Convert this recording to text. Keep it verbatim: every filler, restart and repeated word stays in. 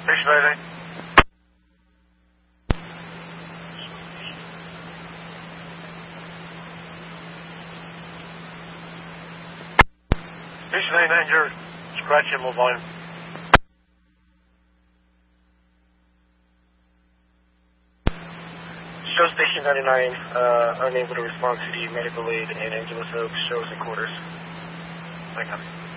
Station ninety-nine. Station ninety-nine, you're scratching low volume. Show Station ninety-nine, uh, unable to respond to the medical aid in Angeles Oaks, shows in quarters. Thank you.